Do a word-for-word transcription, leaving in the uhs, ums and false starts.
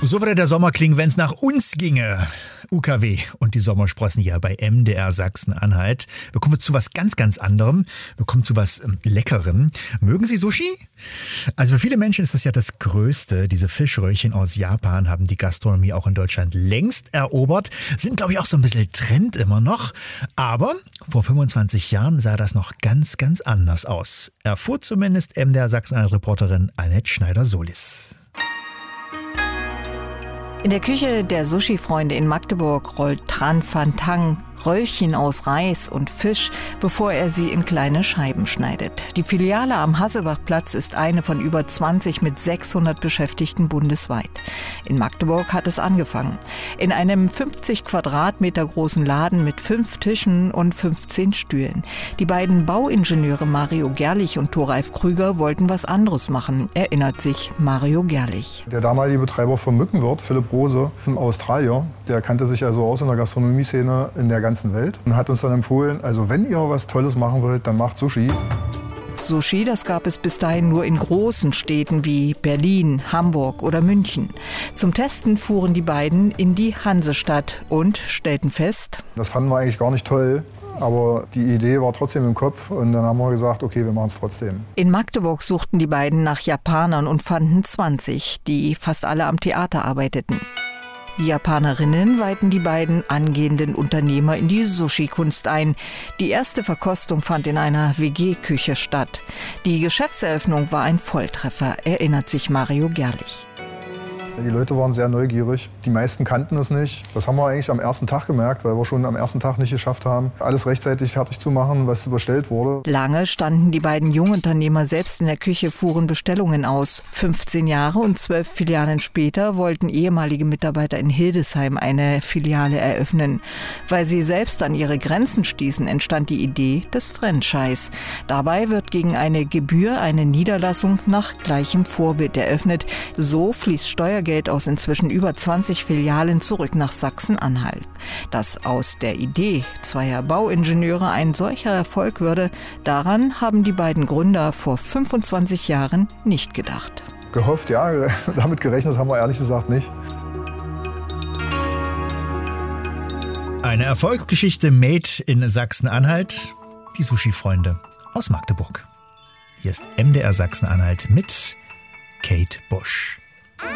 So würde der Sommer klingen, wenn es nach uns ginge. U K W und die Sommersprossen hier bei M D R Sachsen-Anhalt. Wir kommen zu was ganz, ganz anderem. Wir kommen zu was ähm, Leckerem. Mögen Sie Sushi? Also für viele Menschen ist das ja das Größte. Diese Fischröllchen aus Japan haben die Gastronomie auch in Deutschland längst erobert. Sind, glaube ich, auch so ein bisschen Trend immer noch. Aber vor fünfundzwanzig Jahren sah das noch ganz, ganz anders aus. Erfuhr zumindest M D R Sachsen-Anhalt-Reporterin Annette Schneider-Solis. In der Küche der Sushi-Freunde in Magdeburg rollt Tran Van Tang Röllchen aus Reis und Fisch, bevor er sie in kleine Scheiben schneidet. Die Filiale am Hasselbachplatz ist eine von über zwanzig mit sechshundert Beschäftigten bundesweit. In Magdeburg hat es angefangen. In einem fünfzig Quadratmeter großen Laden mit fünf Tischen und fünfzehn Stühlen. Die beiden Bauingenieure Mario Gerlich und Thoralf Krüger wollten was anderes machen, erinnert sich Mario Gerlich. Der damalige Betreiber vom Mückenwirt, Philipp Rose, ein Australier, der kannte sich also aus in der Gastronomie-Szene in der ganzen Welt und hat uns dann empfohlen, also wenn ihr was Tolles machen wollt, dann macht Sushi. Sushi, das gab es bis dahin nur in großen Städten wie Berlin, Hamburg oder München. Zum Testen fuhren die beiden in die Hansestadt und stellten fest: Das fanden wir eigentlich gar nicht toll, aber die Idee war trotzdem im Kopf und dann haben wir gesagt, okay, wir machen es trotzdem. In Magdeburg suchten die beiden nach Japanern und fanden zwanzig, die fast alle am Theater arbeiteten. Die Japanerinnen weihten die beiden angehenden Unternehmer in die Sushi-Kunst ein. Die erste Verkostung fand in einer W G-Küche statt. Die Geschäftseröffnung war ein Volltreffer, erinnert sich Mario Gerlich. Die Leute waren sehr neugierig. Die meisten kannten es nicht. Das haben wir eigentlich am ersten Tag gemerkt, weil wir schon am ersten Tag nicht geschafft haben, alles rechtzeitig fertig zu machen, was bestellt wurde. Lange standen die beiden Jungunternehmer selbst in der Küche, fuhren Bestellungen aus. fünfzehn Jahre und zwölf Filialen später wollten ehemalige Mitarbeiter in Hildesheim eine Filiale eröffnen. Weil sie selbst an ihre Grenzen stießen, entstand die Idee des Franchise. Dabei wird gegen eine Gebühr eine Niederlassung nach gleichem Vorbild eröffnet. So fließt Steuergeld Geld aus inzwischen über zwanzig Filialen zurück nach Sachsen-Anhalt. Dass aus der Idee zweier Bauingenieure ein solcher Erfolg würde, daran haben die beiden Gründer vor fünfundzwanzig Jahren nicht gedacht. Gehofft, ja, damit gerechnet haben wir ehrlich gesagt nicht. Eine Erfolgsgeschichte made in Sachsen-Anhalt, die Sushi-Freunde aus Magdeburg. Hier ist M D R Sachsen-Anhalt mit Kate Busch.